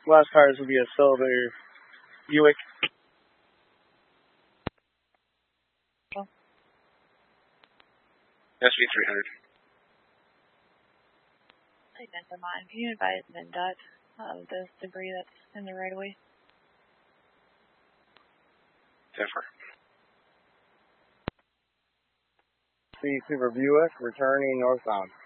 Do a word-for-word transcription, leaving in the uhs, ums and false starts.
Last tires will be a Silver Buick. S V three hundred. Identify. Can you advise N D O T of this debris that's in the right of way? Zephyr. C Super Buick returning northbound.